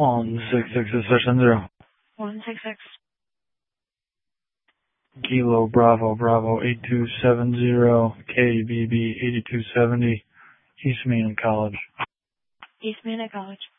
166-670. 166. Kilo Bravo Bravo 8270, KBB 8270, East Main College. East Main College.